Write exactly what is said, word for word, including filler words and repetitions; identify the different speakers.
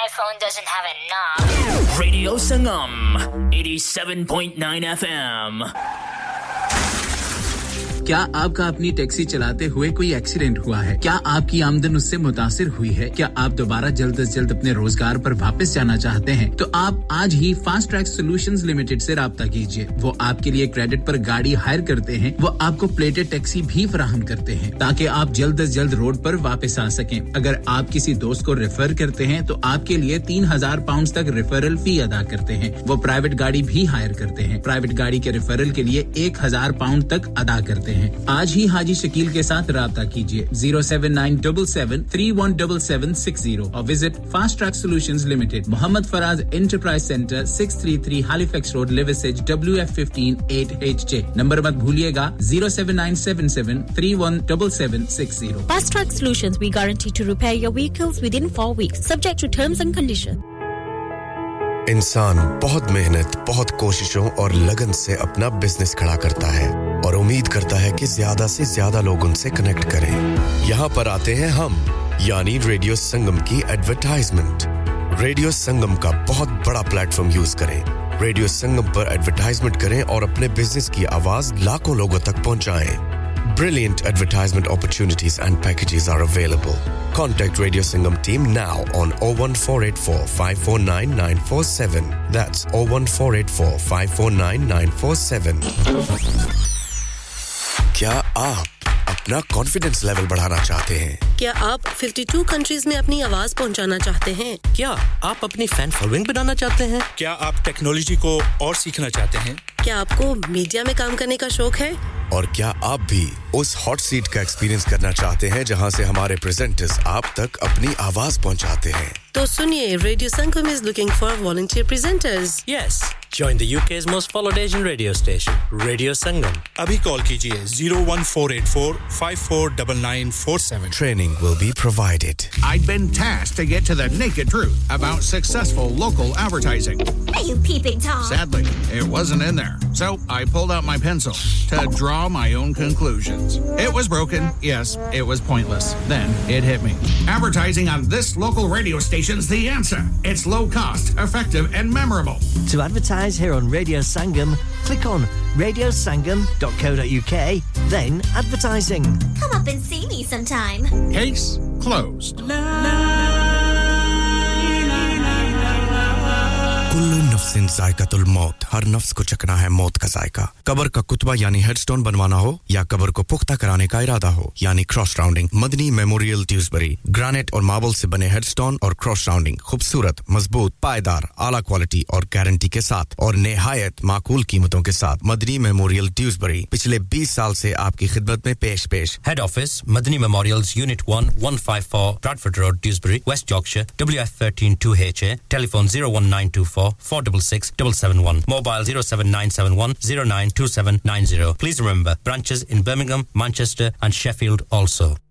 Speaker 1: phone doesn't have a knob.
Speaker 2: Radio Sangam, eighty-seven point nine F M.
Speaker 3: क्या आपका अपनी taxi चलाते हुए कोई एक्सीडेंट हुआ है क्या आपकी आमदन उससे मुतासिर हुई है क्या आप दोबारा जल्द से जल्द अपने रोजगार पर वापस जाना चाहते हैं तो आप आज ही फास्ट ट्रैक सॉल्यूशंस लिमिटेड से राब्ता कीजिए वो आपके लिए क्रेडिट पर गाड़ी हायर करते हैं वो आपको प्लेटेड टैक्सी भी फराहम करते हैं ताकि आप जल्द से जल्द रोड पर वापस आ सकें अगर आप किसी दोस्त को रेफर करते हैं तो आपके लिए तीन हज़ार पाउंड तक रेफरल फी अदा करते हैं वो प्राइवेट गाड़ी भी हायर करते हैं प्राइवेट गाड़ी के रेफरल के लिए एक हज़ार पाउंड तक अदा करते हैं आज ही हाजी शकील के साथ राब्ता कीजिए zero seven nine seven seven three one seven seven six zero और visit fast track solutions limited Mohammad Faraz enterprise centre six thirty-three Halifax road Liversedge W F one five eight H J number मत भूलिएगा zero seven nine seven seven three one seven seven six zero
Speaker 4: Fast Track Solutions we guarantee to repair your vehicles within four weeks subject to terms and conditions
Speaker 5: इंसान बहुत मेहनत, बहुत कोशिशों और लगन से अपना बिजनेस खड़ा करता है और उम्मीद करता है कि ज्यादा से ज्यादा लोग उनसे कनेक्ट करें। यहाँ पर आते हैं हम, यानी रेडियो संगम की एडवर्टाइजमेंट। रेडियो संगम का बहुत बड़ा प्लेटफॉर्म यूज करें। रेडियो संगम पर एडवर्टाइजमेंट करें और अपने बिजनेस की आवाज लाखों लोगों तक पहुंचाएं। Brilliant advertisement opportunities and packages are available. Contact Radio Sangam team now on oh one four eight four five four nine nine four seven. That's oh one four eight four five four nine nine four seven. क्या आप अपना confidence level बढ़ाना चाहते हैं?
Speaker 6: क्या आप fifty-two countries में अपनी आवाज पहुंचाना चाहते हैं?
Speaker 7: क्या आप अपनी फैन फॉलोइंग बनाना चाहते हैं?
Speaker 8: क्या आप टेक्नोलॉजी को और सीखना चाहते हैं?
Speaker 6: क्या आपको मीडिया में काम करने का शौक है?
Speaker 5: और क्या आप भी उस हॉट सीट का एक्सपीरियंस करना चाहते हैं जहां से हमारे प्रेजेंटर्स आप तक अपनी आवाज पहुंचाते हैं?
Speaker 6: तो सुनिए, Radio Sangam is looking for volunteer presenters.
Speaker 7: Yes, join the U K's most followed Asian radio station, Radio Sangam.
Speaker 8: अभी कॉल कीजिए zero one four eight four five four nine nine four seven.
Speaker 5: Training will be provided.
Speaker 9: I'd been tasked to get to the naked truth about successful local advertising.
Speaker 1: Are you peeping Tom?
Speaker 9: Sadly, it wasn't in there. So I pulled out my pencil to draw my own conclusions. It was broken. Yes, it was pointless. Then it hit me. Advertising on this local radio station's the answer. It's low cost, effective, and memorable.
Speaker 10: To advertise here on Radio Sangam, click on radio sangam dot co dot U K, then advertising.
Speaker 1: Come up and see me sometime.
Speaker 9: Case closed.
Speaker 5: Kullu नफ्सिन जायकातुल मौत हर नफ्स को चखना है मौत का जायका कब्र का कुतबा यानी हेडस्टोन बनवाना हो या कब्र को पुख्ता कराने का इरादा हो यानी cross rounding Madani memorial Dewsbury granite और मार्बल से बने हेडस्टोन और क्रॉस राउंडिंग खूबसूरत मजबूत पायदार आला क्वालिटी और गारंटी के साथ और निहायत माकूल कीमतों के साथ मदनी मेमोरियल ड्यूसबरी पिछले बीस साल से आपकी खिदमत में पेश पेश
Speaker 7: head office Madani memorials unit one one five four Bradford road Dewsbury West Yorkshire W F one three two H A telephone zero one nine two four four six six seven seven one mobile zero seven nine seven one zero nine two seven nine zero please remember branches in Birmingham Manchester and Sheffield also